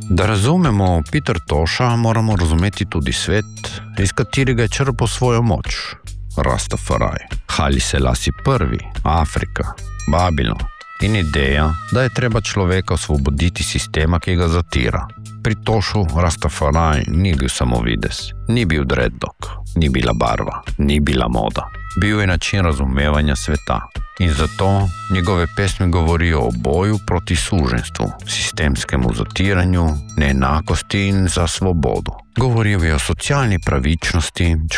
Da razumemo Peter Tosha, moramo razumeti tudi svet, iz katerega je črpal svojo moč. Rastafari, Haile Selassie I, Afrika, Babilon in ideja, da je treba človeka osvoboditi sistema, ki ga zatira. Pri Toshu Rastafari ni bil samo videz, ni bil dreadlock, ni bila barva, ni bila moda. Bil je način razumevanja sveta. In zato njegove pesmi govorijo o boju proti suženstvu, sistemskemu zatiranju, neenakosti in za svobodo. Govorijo o socialni pravičnosti,